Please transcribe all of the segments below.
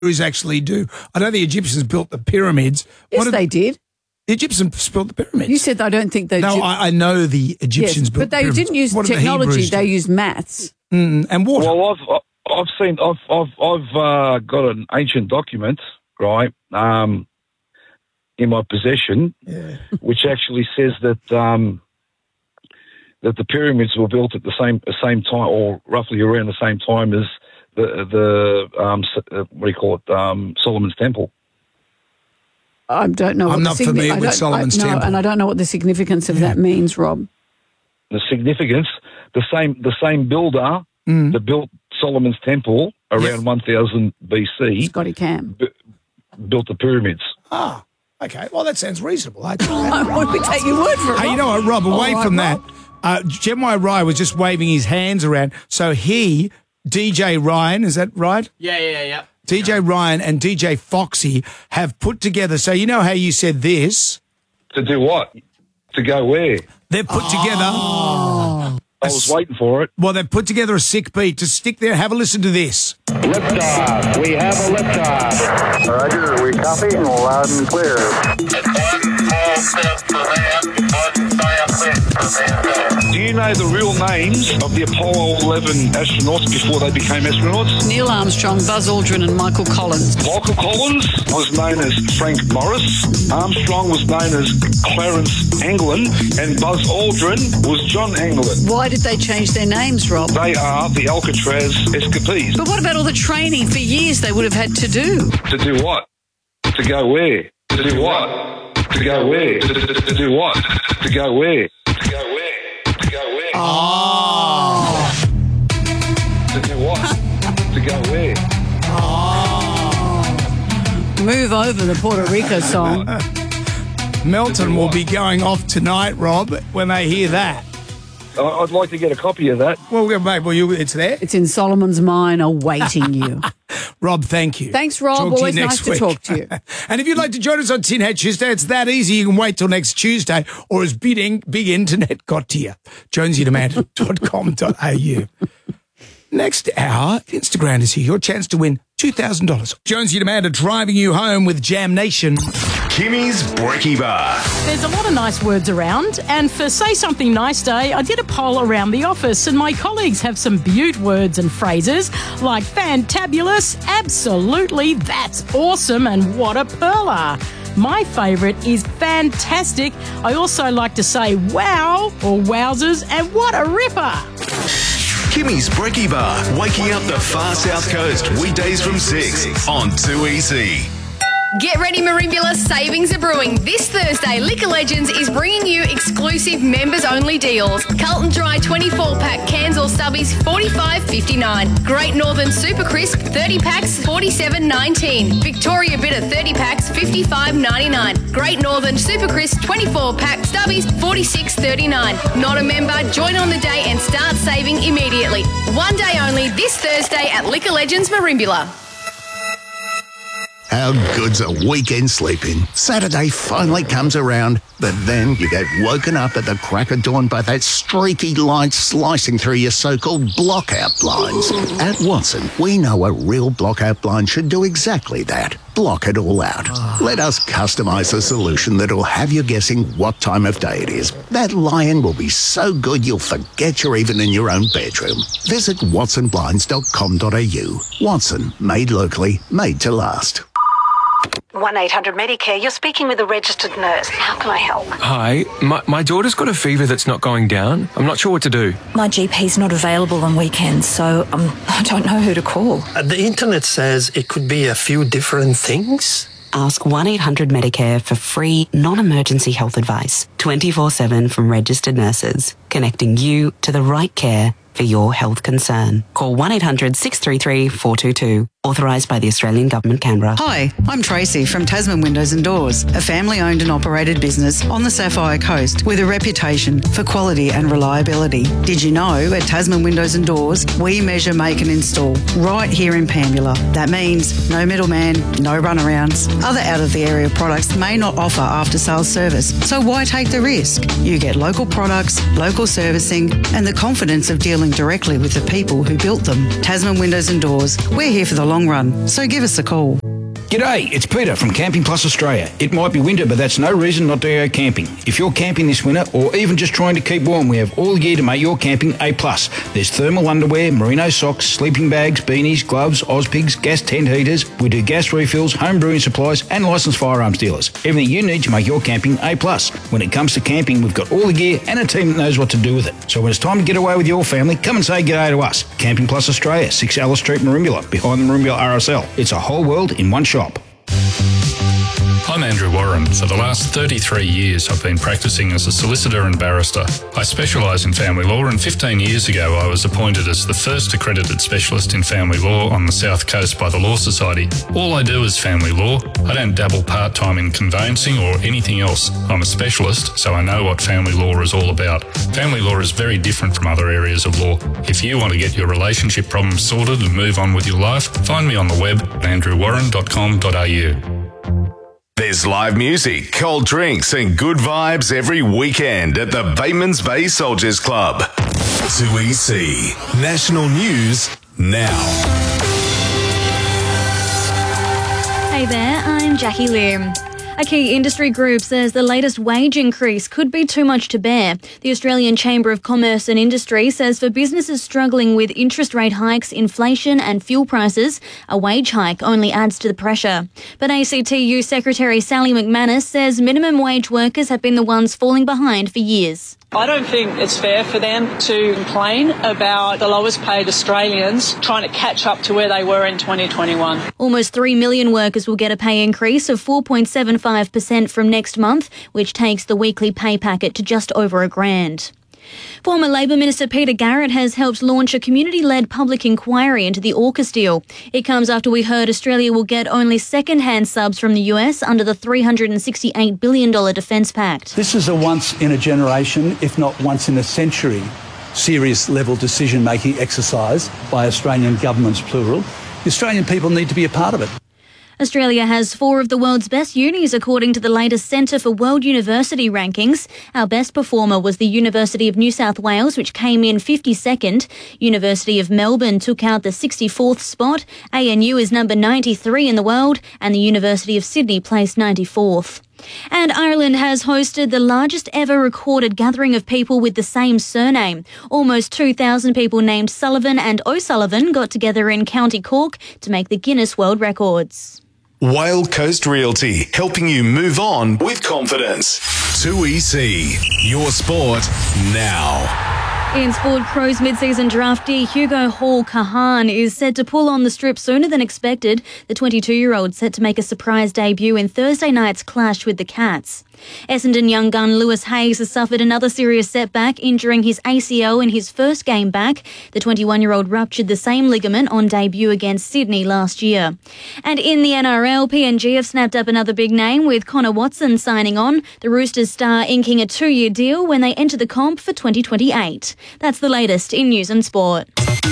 actually do. I know the Egyptians built the pyramids. Yes, they did. The Egyptians built the pyramids. You said I don't think they. No, I know the Egyptians built. But they the pyramids. didn't use technology. They used maths and water. Well, I've got an ancient document, right, in my possession, which actually says that that the pyramids were built at the same time, or roughly around the same time as the Solomon's Temple. I don't know. I'm not familiar with Solomon's Temple, and I don't know what the significance of that means, Rob. The significance, the same builder that built Solomon's Temple around 1000 BC, Scotty Cam, built the pyramids. Ah, okay. Well, that sounds reasonable. We take your word for it. Hey, you know what, Rob? Away from that, Jemai Rai was just waving his hands around. So he, DJ Ryan, is that right? Yeah. DJ Ryan and DJ Foxy have put together. So you know how you said this? To do what? To go where? They've put together. I was waiting for it. Well, they've put together a sick beat. To stick there, have a listen to this. Liftoff. We have a liftoff. Roger, we copy and loud and clear. One small step for man, one giant leap for mankind. Do you know the real names of the Apollo 11 astronauts before they became astronauts? Neil Armstrong, Buzz Aldrin and Michael Collins. Michael Collins was known as Frank Morris. Armstrong was known as Clarence Anglin. And Buzz Aldrin was John Anglin. Why did they change their names, Rob? They are the Alcatraz escapees. But what about all the training for years they would have had to do? To do what? To go where? To do what? To go where? To do what? To go where? To go where? To go where? Oh. To do what? To go where? Move over the Puerto Rico song. Melton will be going off tonight, Rob, when they hear that. I'd like to get a copy of that. Well, mate, it's there. It's in Solomon's mine awaiting you. Rob, thank you. Thanks, Rob. Talk Always nice to talk to you. And if you'd like to join us on Tin Hat Tuesday, it's that easy. You can wait till next Tuesday, or as big internet got to you. JonesyDemand.com.au. Next hour, Instagram is here. Your chance to win $2,000. Jonesy Demand are driving you home with Jam Nation. Kimmy's Brekkie Bar. There's a lot of nice words around, and for Say Something Nice Day, I did a poll around the office, and my colleagues have some beaut words and phrases like fantabulous, absolutely, that's awesome, and what a perler. My favourite is fantastic. I also like to say wow or wowzers and what a ripper. Kimmy's Brekkie Bar, waking up the far south coast, weekdays from 6 on 2EC. Get ready, Merimbula, savings are brewing. This Thursday, Liquor Legends is bringing you exclusive members-only deals. Carlton Dry 24-pack cans or stubbies, $45.59. Great Northern Super Crisp 30 packs, $47.19. Victoria Bitter 30 packs, $55.99. Great Northern Super Crisp 24-pack stubbies, $46.39. Not a member? Join on the day and start saving immediately. One day only this Thursday at Liquor Legends Merimbula. How good's a weekend sleeping? Saturday finally comes around, but then you get woken up at the crack of dawn by that streaky light slicing through your so-called blockout blinds. At Watson, we know a real blockout blind should do exactly that. Block it all out. Let us customise a solution that'll have you guessing what time of day it is. That lion will be so good you'll forget you're even in your own bedroom. Visit watsonblinds.com.au. Watson, made locally, made to last. 1-800-MEDICARE. You're speaking with a registered nurse. How can I help? Hi, my daughter's got a fever that's not going down. I'm not sure what to do. My GP's not available on weekends, so I don't know who to call. The internet says it could be a few different things. Ask 1-800-MEDICARE for free, non-emergency health advice, 24/7 from registered nurses, connecting you to the right care for your health concern. Call 1-800-633-422. Authorised by the Australian Government, Canberra. Hi, I'm Tracy from Tasman Windows and Doors, a family-owned and operated business on the Sapphire Coast with a reputation for quality and reliability. Did you know at Tasman Windows and Doors, we measure, make and install right here in Pambula. That means no middleman, no runarounds. Other out-of-the-area products may not offer after-sales service, so why take the risk? You get local products, local servicing and the confidence of dealing directly with the people who built them. Tasman Windows and Doors, we're here for the long run. So give us a call. G'day, it's Peter from Camping Plus Australia. It might be winter, but that's no reason not to go camping. If you're camping this winter or even just trying to keep warm, we have all the gear to make your camping A+. There's thermal underwear, merino socks, sleeping bags, beanies, gloves, Ozpigs, gas tent heaters. We do gas refills, home brewing supplies and licensed firearms dealers. Everything you need to make your camping A+. When it comes to camping, we've got all the gear and a team that knows what to do with it. So when it's time to get away with your family, come and say g'day to us. Camping Plus Australia, 6 Alice Street, Merimbula, behind the Merimbula RSL. It's a whole world in one shop. I'm Andrew Warren. For the last 33 years, I've been practicing as a solicitor and barrister. I specialise in family law, and 15 years ago, I was appointed as the first accredited specialist in family law on the South Coast by the Law Society. All I do is family law. I don't dabble part-time in conveyancing or anything else. I'm a specialist, so I know what family law is all about. Family law is very different from other areas of law. If you want to get your relationship problems sorted and move on with your life, find me on the web at andrewwarren.com.au. There's live music, cold drinks and good vibes every weekend at the Batemans Bay Soldiers Club. 2EC National News now. Hey there, I'm Jackie Lim. A key industry group says the latest wage increase could be too much to bear. The Australian Chamber of Commerce and Industry says for businesses struggling with interest rate hikes, inflation and fuel prices, a wage hike only adds to the pressure. But ACTU Secretary Sally McManus says minimum wage workers have been the ones falling behind for years. I don't think it's fair for them to complain about the lowest paid Australians trying to catch up to where they were in 2021. Almost 3 million workers will get a pay increase of 4.75% from next month, which takes the weekly pay packet to just over $1,000. Former Labor Minister Peter Garrett has helped launch a community-led public inquiry into the AUKUS deal. It comes after we heard Australia will get only second-hand subs from the US under the $368 billion Defence Pact. This is a once-in-a-generation, if not once-in-a-century, serious-level decision-making exercise by Australian governments, plural. The Australian people need to be a part of it. Australia has 4 of the world's best unis according to the latest Centre for World University rankings. Our best performer was the University of New South Wales, which came in 52nd. University of Melbourne took out the 64th spot. ANU is number 93 in the world, and the University of Sydney placed 94th. And Ireland has hosted the largest ever recorded gathering of people with the same surname. Almost 2,000 people named Sullivan and O'Sullivan got together in County Cork to make the Guinness World Records. Whale Coast Realty, helping you move on with confidence. 2EC, your sport now. In sport, Crows mid-season draftee Hugo Hall-Kahan is set to pull on the strip sooner than expected. The 22-year-old set to make a surprise debut in Thursday night's clash with the Cats. Essendon young gun Lewis Hayes has suffered another serious setback, injuring his ACL in his first game back. The 21-year-old ruptured the same ligament on debut against Sydney last year. And in the NRL, PNG have snapped up another big name with Connor Watson signing on. The Roosters star inking a 2-year deal when they enter the comp for 2028. That's the latest in news and sport.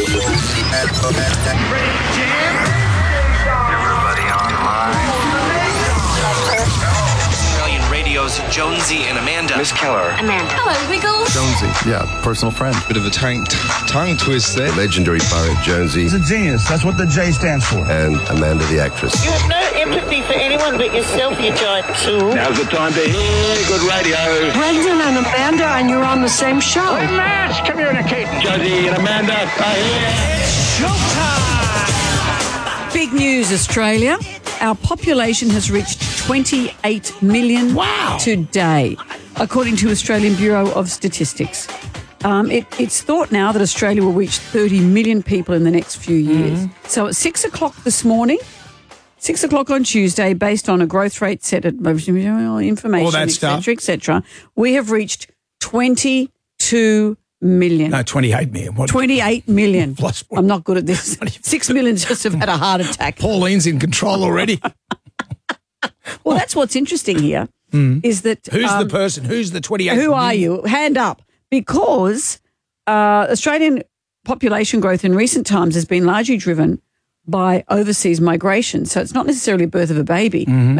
Jonesy and Amanda. Miss Keller. Amanda. Hello, Wiggles. Jonesy. Yeah, personal friend. Bit of a tongue twist there. Legendary pirate Jonesy. He's a genius. That's what the J stands for. And Amanda the actress. You have no empathy for anyone but yourself, you giant tool. Now's the time to hear good radio. Brendan and Amanda, and you're on the same show. We're mass communicating. Jonesy and Amanda are here. It's showtime! Big news, Australia. Our population has reached 28 million today, according to Australian Bureau of Statistics. It's thought now that Australia will reach 30 million people in the next few years. So at 6 o'clock this morning, 6 o'clock on Tuesday, based on a growth rate set at information, etc., we have reached 22 million. No, 28 million. 28 million. I'm not good at this. 6 million just have had a heart attack. Pauline's in control already. Well, that's what's interesting here is that... Who's the person? Who's the 28 Who million? are you? Hand up. Because Australian population growth in recent times has been largely driven by overseas migration. So it's not necessarily birth of a baby. Imagine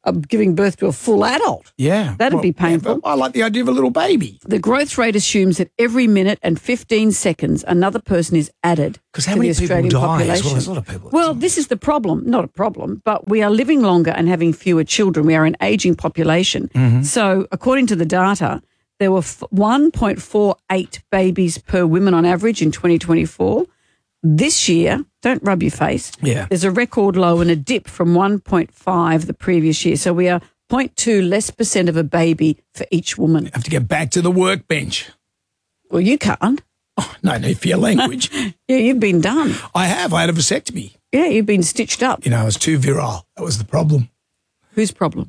giving birth to a full adult. Yeah. That'd be painful. Yeah, but I like the idea of a little baby. The growth rate assumes that every minute and 15 seconds another person is added Because how to many the people Australian die population. as well? There's a lot of people. Well, this is the problem. Not a problem, but we are living longer and having fewer children. We are an ageing population. Mm-hmm. So according to the data, there were 1.48 babies per woman on average in 2024. This year, don't rub your face, there's a record low and a dip from 1.5 the previous year. So we are 0.2 less % of a baby for each woman. Have to get back to the workbench. Well, you can't. Oh, no need for your language. Yeah, you've been done. I have. I had a vasectomy. Yeah, you've been stitched up. You know, I was too virile. That was the problem. Whose problem?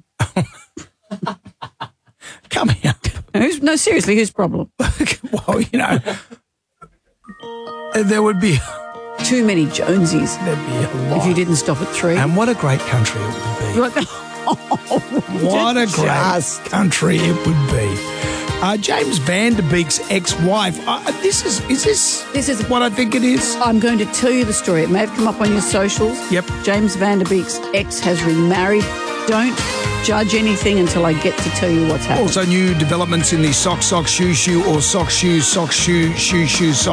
Coming up. No, seriously, whose problem? Well, you know, there would be too many Jonesies. There'd be a lot. If you didn't stop at 3. And what a great country it would be. What a great country it would be. James Van Der Beek's ex-wife. Is this what I think it is? I'm going to tell you the story. It may have come up on your socials. Yep. James Van Der Beek's ex has remarried. Don't judge anything until I get to tell you what's happening. Also, new developments in the sock, shoe, or sock, shoe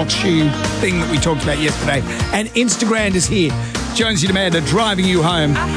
thing that we talked about yesterday. And Instagram is here. Jonesy and Amanda driving you home.